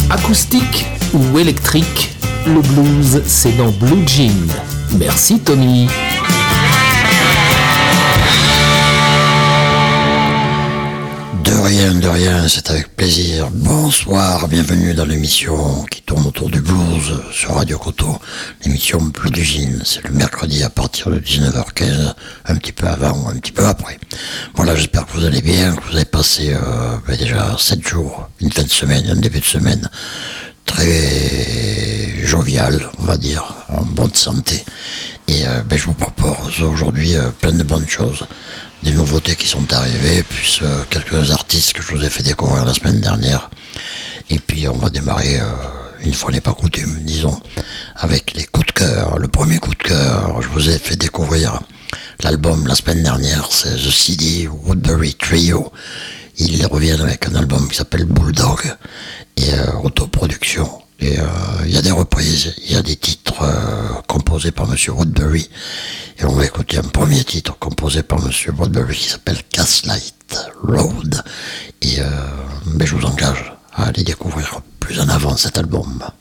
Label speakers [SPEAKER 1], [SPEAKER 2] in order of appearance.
[SPEAKER 1] Acoustique ou électrique, le blues c'est dans Blue Jean. Merci Tommy.
[SPEAKER 2] De rien, c'est avec plaisir. Bonsoir, bienvenue dans l'émission qui tourne autour du blues sur Radio Coteau. L'émission Blue Jean, c'est le mercredi à partir de 19h15, un petit peu avant ou un petit peu après. Voilà, j'espère que vous allez bien, que vous avez passé déjà 7 jours, une fin de semaine, un début de semaine très jovial, on va dire, en bonne santé. Et je vous propose aujourd'hui plein de bonnes choses. Des nouveautés qui sont arrivées, puis quelques artistes que je vous ai fait découvrir la semaine dernière. Et puis on va démarrer, une fois n'est pas coutume, disons, avec les coups de cœur. Le premier coup de cœur, je vous ai fait découvrir l'album la semaine dernière, c'est The CD Woodbury Trio. Ils reviennent avec un album qui s'appelle Bulldog, et autoproduction. Et il y a des reprises, il y a des titres composés par Monsieur Woodbury. Et on va écouter un premier titre composé par Monsieur Woodbury qui s'appelle Gaslight Road. Et je vous engage à aller découvrir plus en avant cet album.